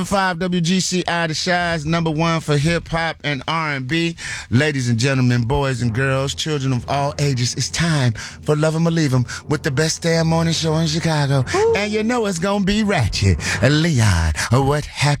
5 WGCI The Shies, #1 for hip hop and R&B. Ladies and gentlemen, boys and girls, children of all ages, it's time for Love 'Em or Leave 'Em with the best damn morning show in Chicago. Ooh. And you know it's gonna be ratchet. Leon, what happened?